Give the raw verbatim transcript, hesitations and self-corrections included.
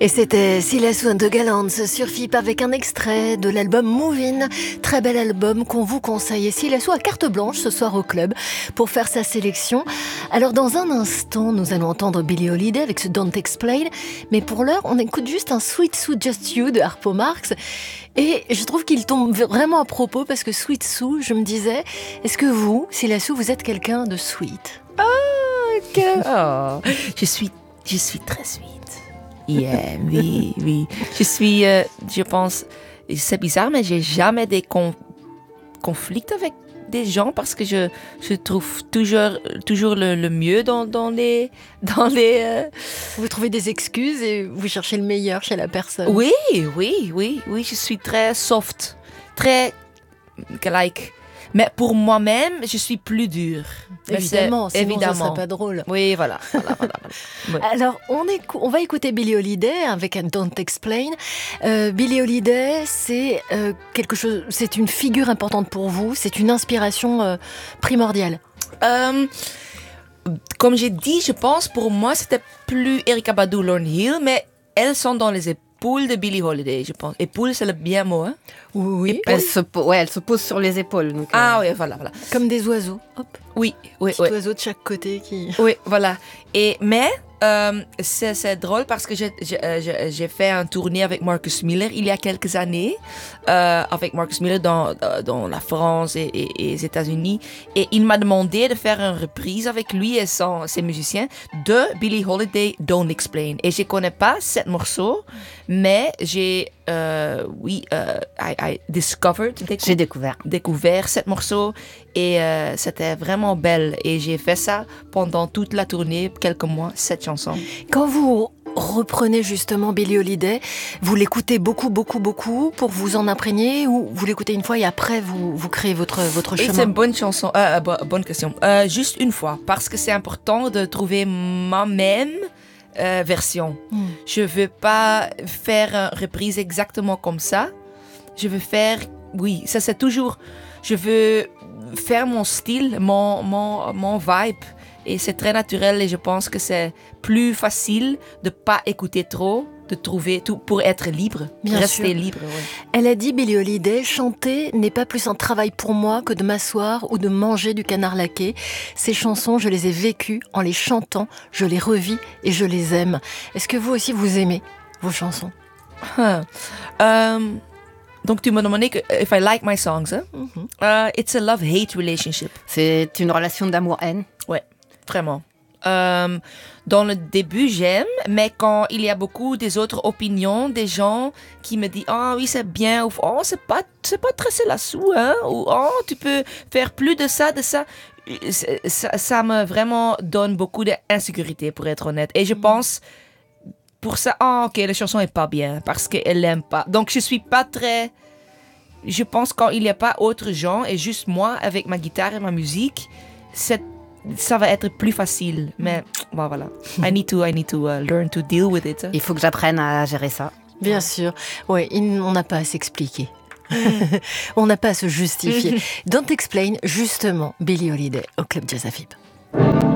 Et c'était Silas and the Gallants sur F I P avec un extrait de l'album Movin'. Très bel album qu'on vous conseille. Et Silas a carte blanche ce soir au club pour faire sa sélection. Alors dans un instant, nous allons entendre Billie Holiday avec ce Don't Explain. Mais pour l'heure, on écoute juste un Sweet Sue Just You de Harpo Marx. Et je trouve qu'il tombe vraiment à propos parce que Sweet Sue, je me disais, est-ce que vous, Silas, vous êtes quelqu'un de sweet? Oh, que... oh. Je suis, je suis très sweet. Yeah, oui, oui. Je suis, euh, je pense, c'est bizarre, mais j'ai jamais des con- conflits avec des gens parce que je, je trouve toujours, toujours le, le mieux dans, dans les, dans les. Euh... Vous trouvez des excuses et vous cherchez le meilleur chez la personne. Oui, oui, oui, oui. Je suis très soft, très like. Mais pour moi-même, je suis plus dure. Évidemment, sinon évidemment. ça serait pas drôle. Oui, voilà. voilà, voilà, voilà. Oui. Alors, on, écou- on va écouter Billie Holiday avec un Don't Explain. Euh, Billie Holiday, c'est euh, quelque chose, c'est une figure importante pour vous, c'est une inspiration euh, primordiale. Euh, comme j'ai dit, je pense pour moi c'était plus Erykah Badu, Lauryn Hill, mais elles sont dans les épaules de Billie Holiday, je pense. Épaule, c'est le bien mot, hein? Oui, elle se, po- ouais, elle se pose sur les épaules. Donc, ah euh... oui, voilà, voilà. Comme des oiseaux. Hop. Oui, oui, Petit oui. oiseau de chaque côté qui. Oui, voilà. Et mais euh, c'est, c'est drôle parce que j'ai, j'ai, j'ai, j'ai fait un tournée avec Marcus Miller il y a quelques années, euh, avec Marcus Miller dans dans la France et, et, et les États-Unis, et il m'a demandé de faire une reprise avec lui et son, ses musiciens de Billie Holiday Don't Explain. Et je connais pas ce morceau, mais j'ai euh, oui, euh, I, I discovered, décou- j'ai découvert, découvert ce morceau et euh, c'était vraiment belle. Et j'ai fait ça pendant toute la tournée, quelques mois, cette chanson. Quand vous reprenez justement Billie Holiday, vous l'écoutez beaucoup, beaucoup, beaucoup pour vous en imprégner, ou vous l'écoutez une fois et après vous, vous créez votre, votre chemin? Et c'est une bonne chanson, euh, bonne question. Euh, juste une fois, parce que c'est important de trouver ma-même Euh, version. Mm. Je veux pas faire une reprise exactement comme ça. Je veux faire, oui, ça c'est toujours, je veux faire mon style, mon, mon, mon vibe. Et c'est très naturel et je pense que c'est plus facile de pas écouter trop, de trouver tout pour être libre, Bien rester sûr. libre. Ouais. Elle a dit, Billie Holiday, chanter n'est pas plus un travail pour moi que de m'asseoir ou de manger du canard laqué. Ces chansons, je les ai vécues en les chantant, je les revis et je les aime. Est-ce que vous aussi vous aimez vos chansons? Huh. Um, donc tu m'as demandé que if I like my songs, hein? Mm-hmm. uh, it's a love-hate relationship. C'est une relation d'amour-haine. Ouais, vraiment. Euh, dans le début, j'aime, mais quand il y a beaucoup des autres opinions, des gens qui me disent « Ah oh, oui, c'est bien » ou « Oh, c'est pas, c'est pas très là-dessous, hein » ou « Oh, tu peux faire plus de ça, de ça », ça, ça me vraiment donne beaucoup d'insécurité, pour être honnête. Et je pense, pour ça, « Ah, oh, ok, la chanson est pas bien, parce qu'elle l'aime pas. » Donc, je suis pas très... Je pense quand il n'y a pas autres gens et juste moi, avec ma guitare et ma musique, c'est ça va être plus facile, mais bon, voilà. I need to, I need to uh, learn to deal with it. Il faut que j'apprenne à gérer ça. Bien sûr. Oui, on n'a pas à s'expliquer. On n'a pas à se justifier. Don't Explain, justement, Billie Holiday au Club Jazz à F I P.